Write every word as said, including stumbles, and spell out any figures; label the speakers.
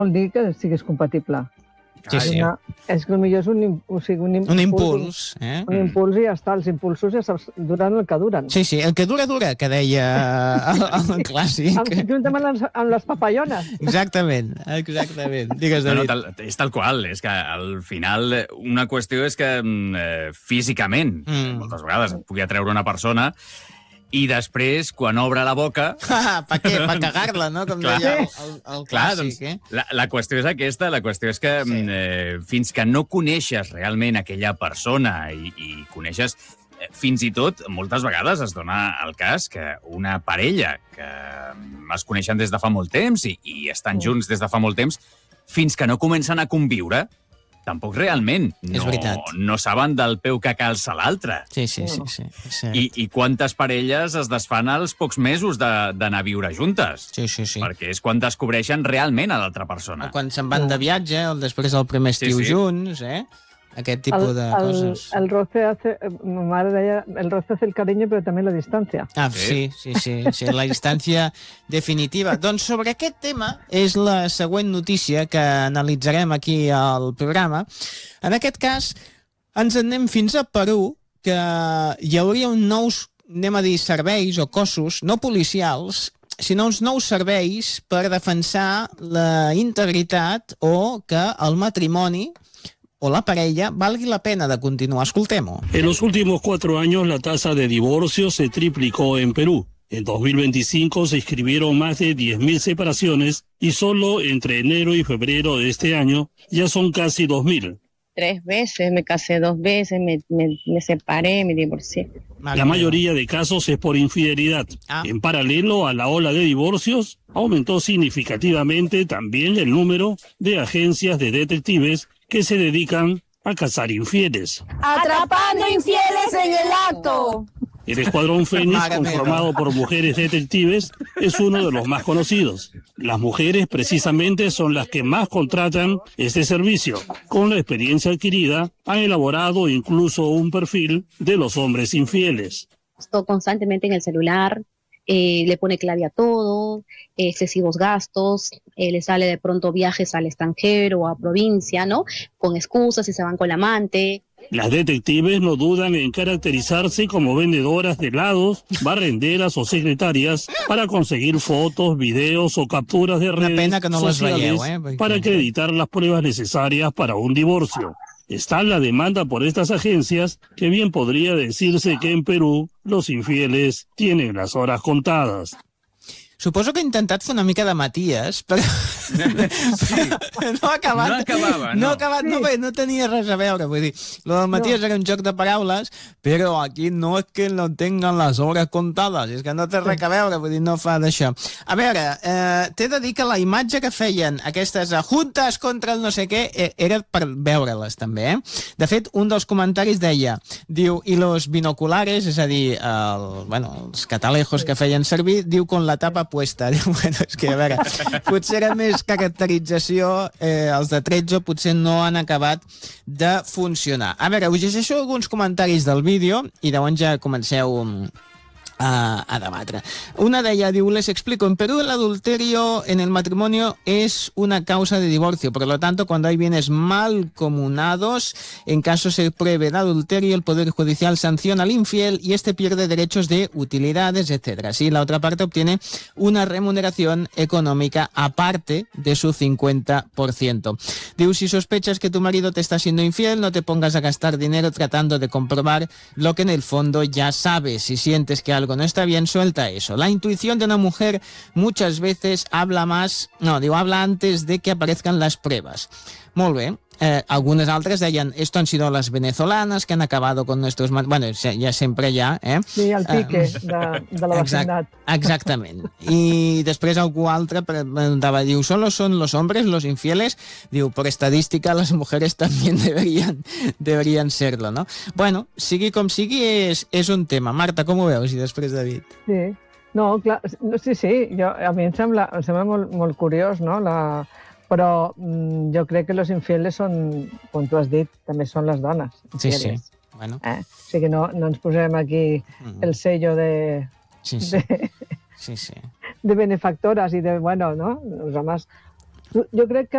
Speaker 1: vol dir que siguis compatible.
Speaker 2: Sí, sí.
Speaker 1: Una, és que potser és un, o sigui, un,
Speaker 2: un impuls. Eh?
Speaker 1: Un impuls i ja està. Els impulsos ja saps, duran el que duren.
Speaker 2: Sí, sí, el que dura, dura, que deia el, el clàssic.
Speaker 1: Juntament amb, amb les papallones.
Speaker 2: Exactament, exactament. Digues, David.
Speaker 3: No, no, tal, és tal qual. És que al final una qüestió és que eh, físicament, mm. moltes vegades et pugui atreure una persona i després, quan obre la boca...
Speaker 2: Ah, per què? Per cagar-la, no? Com clar, deia el, el
Speaker 3: clar,
Speaker 2: clàssic,
Speaker 3: doncs,
Speaker 2: eh?
Speaker 3: La, la qüestió és aquesta, la qüestió és que sí. eh, fins que no coneixes realment aquella persona i, i coneixes... Eh, fins i tot, moltes vegades es dona el cas que una parella que es coneixen des de fa molt temps i, i estan junts des de fa molt temps, fins que no comencen a conviure, tampoc realment no, no saben del peu que calça l'altre.
Speaker 2: Sí, sí, sí. sí, sí.
Speaker 3: I, I quantes parelles es desfan als pocs mesos d'anar a viure juntes.
Speaker 2: Sí, sí, sí.
Speaker 3: Perquè és quan descobreixen realment a l'altra persona.
Speaker 2: O quan se'n van de viatge, o després del primer estiu sí, sí. junts, eh? Aquest tipus
Speaker 1: el,
Speaker 2: de
Speaker 1: el,
Speaker 2: coses.
Speaker 1: El roce hace, ma mare deia, el roce hace el cariño, però també la distància.
Speaker 2: Ah, sí, sí, sí, sí, la distància definitiva. Doncs sobre aquest tema és la següent notícia que analitzarem aquí al programa. En aquest cas, ens en anem fins a Perú, que hi hauria uns nous, anem a dir, serveis o cossos, no policials, sinó uns nous serveis per defensar la integritat o que el matrimoni o la parella valgui la pena de continuar. Escoltem-ho.
Speaker 4: En los últimos cuatro años la tasa de divorcios se triplicó en Perú. En dos mil veinticinco se inscribieron más de diez mil separaciones y solo entre enero y febrero de este año ya son casi dos mil.
Speaker 5: Tres veces, me casé dos veces, me, me, me separé, me divorcié.
Speaker 4: La mayoría de casos es por infidelidad. Ah. En paralelo a la ola de divorcios, aumentó significativamente también el número de agencias de detectives que se dedican a cazar infieles.
Speaker 6: ¡Atrapando infieles en el acto!
Speaker 4: El Escuadrón Fénix, conformado por mujeres detectives, es uno de los más conocidos. Las mujeres precisamente son las que más contratan este servicio. Con la experiencia adquirida, han elaborado incluso un perfil de los hombres infieles.
Speaker 5: Estoy constantemente en el celular, eh, le pone clave a todo, eh, excesivos gastos, eh, le sale de pronto viajes al extranjero o a provincia, ¿no? Con excusas y se van con la amante.
Speaker 4: Las detectives no dudan en caracterizarse como vendedoras de helados, barrenderas o secretarias para conseguir fotos, videos o capturas de redes
Speaker 2: pena que no
Speaker 4: sociales
Speaker 2: veieu, eh? Perquè...
Speaker 4: para acreditar las pruebas necesarias para un divorcio. Está la demanda por estas agencias, que bien podría decirse que en Perú los infieles tienen las horas contadas.
Speaker 2: Suposo que he intentat fer una mica de Matías, però
Speaker 3: sí.
Speaker 2: no ha acabat.
Speaker 3: No acabava, no.
Speaker 2: No ha acabat, no, bé, no tenia res a veure. Vull dir, lo del Matías no. Era un joc de paraules, però aquí no és que no tengan les hores comptades, és que no té res a veure, vull dir, no fa d'això. A veure, eh, t'he de dir que la imatge que feien aquestes juntes contra el no sé què eh, era per veure-les també, eh? De fet, un dels comentaris deia, diu, i los binoculares, és a dir, el, bueno, els catalejos que feien servir, diu con la tapa puesta. Bueno, és que, a veure, potser era més caracterització, eh, els de tretze potser no han acabat de funcionar. A veure, us llegeixo alguns comentaris del vídeo i llavors ja comenceu a, a debatre. Una de ellas, diu, les explico, en Perú el adulterio en el matrimonio es una causa de divorcio, por lo tanto, cuando hay bienes malcomunados, en caso se pruebe el adulterio, el Poder Judicial sanciona al infiel y este pierde derechos de utilidades, etcétera. Así, la otra parte obtiene una remuneración económica aparte de su cincuenta por ciento. Diu, si sospechas que tu marido te está siendo infiel, no te pongas a gastar dinero tratando de comprobar lo que en el fondo ya sabes. Si sientes que algo no está bien, suelta eso. La intuición de una mujer muchas veces habla más, no, digo, habla antes de que aparezcan las pruebas. Molt bé. Eh, algunes altres deien, esto han sido las venezolanas que han acabado con nuestros... Bueno, ja sempre hi ha, eh?
Speaker 1: Sí, el pique uh, de, de la vecindad.
Speaker 2: Exact, exactament. I després algú altre preguntava, diu, ¿solo son los hombres los infieles? Diu, por estadística las mujeres también deberían, deberían serlo, no? Bueno, sigui com sigui, és, és un tema. Marta, com ho veus? I després David.
Speaker 1: Sí, no, clar, sí, sí, jo, a mi em sembla, em sembla molt, molt curiós, no?, la... Però mm, jo crec que los infieles són, com tu has dit, també són les dones.
Speaker 2: Sí, sí. Bueno.
Speaker 1: Eh? O sigui que no, no ens posem aquí mm. el sello de,
Speaker 2: sí, sí.
Speaker 1: de,
Speaker 2: sí, sí.
Speaker 1: de benefactoras i de, bueno, no? Los homes... Jo crec que